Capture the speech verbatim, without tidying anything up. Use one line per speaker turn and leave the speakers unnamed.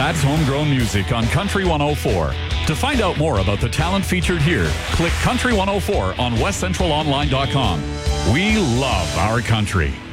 That's homegrown music on Country one oh four. To find out more about the talent featured here, click Country one oh four on west central online dot com. We love our country.